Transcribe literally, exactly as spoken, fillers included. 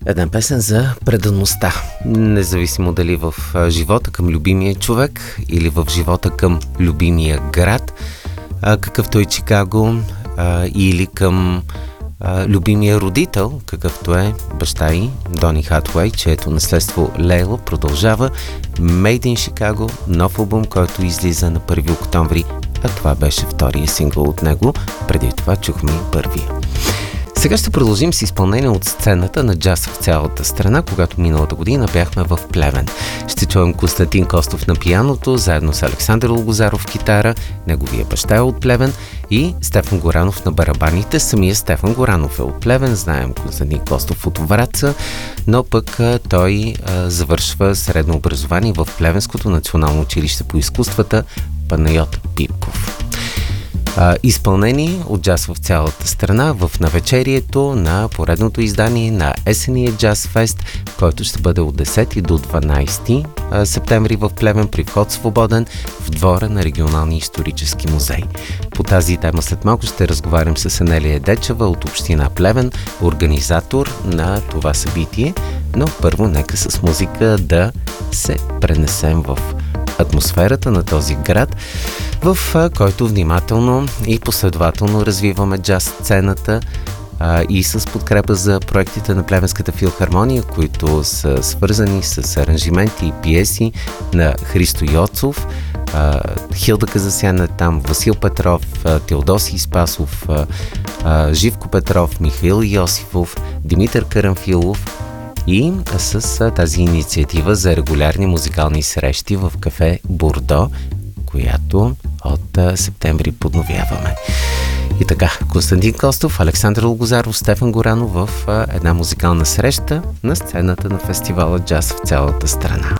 Една песен за предаността. Независимо дали в живота към любимия човек или в живота към любимия град, какъвто е Чикаго, или към любимия родител, какъвто е баща й, Дони Хатуей, чието наследство Лейла продължава. Made in Chicago, нов албум, който излиза на първи октомври, а това беше втория сингъл от него. Преди това чухме и първия. Сега ще продължим с изпълнение от сцената на джаз в цялата страна, когато миналата година бяхме в Плевен. Ще чуем Константин Костов на пианото, заедно с Александър Логозаров китара, неговия баща е от Плевен, и Стефан Горанов на барабаните. Самия Стефан Горанов е от Плевен, знаем Константин Костов от Враца, но пък той а, завършва средно образование в Плевенското национално училище по изкуствата Панайот Пипков. Uh, изпълнение от джаз в цялата страна в навечерието на поредното издание на есения джаз фест, който ще бъде от десети до дванайсети септември в Плевен при вход свободен в двора на Регионалния исторически музей. По тази тема след малко ще разговарям с Анелия Дечева от община Плевен, организатор на това събитие, но първо нека с музика да се пренесем в атмосферата на този град, в който внимателно и последователно развиваме джаз сцената а, и с подкрепа за проектите на Плевенската филхармония, които са свързани с аранжименти и пиеси на Христо Йоцов, а, Хилда Казасян е там, Васил Петров, а, Теодосий Спасов, а, а, Живко Петров, Михаил Йосифов, Димитър Карамфилов, и с тази инициатива за регулярни музикални срещи в кафе Бордо, която от септември подновяваме. И така, Константин Костов, Александър Логозаров, Стефан Горанов в една музикална среща на сцената на фестивала Джаз в цялата страна.